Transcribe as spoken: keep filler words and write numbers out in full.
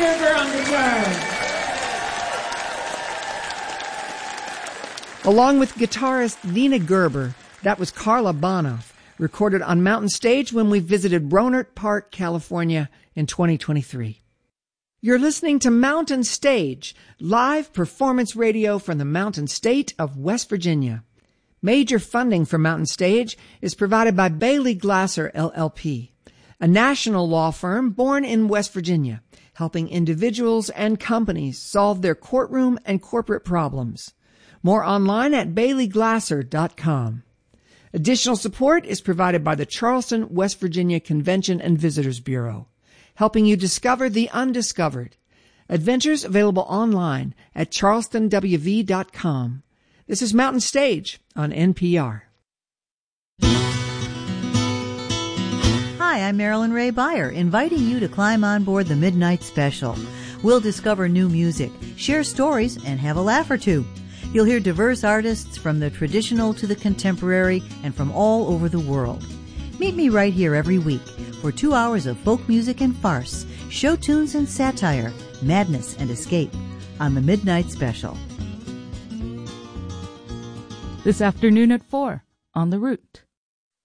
Gerber on guitar. Along with guitarist Nina Gerber, that was Carla Bonoff, recorded on Mountain Stage when we visited Rohnert Park, California in twenty twenty-three. You're listening to Mountain Stage, live performance radio from the Mountain State of West Virginia. Major funding for Mountain Stage is provided by Bailey Glasser, L L P, a national law firm born in West Virginia, helping individuals and companies solve their courtroom and corporate problems. More online at bailey glasser dot com. Additional support is provided by the Charleston, West Virginia Convention and Visitors Bureau, helping you discover the undiscovered. Adventures available online at charleston w v dot com. This is Mountain Stage on N P R. Hi, I'm Marilyn Ray Beyer, inviting you to climb on board the Midnight Special. We'll discover new music, share stories, and have a laugh or two. You'll hear diverse artists from the traditional to the contemporary and from all over the world. Meet me right here every week for two hours of folk music and farce, show tunes and satire, madness and escape on the Midnight Special. This afternoon at four on The Root.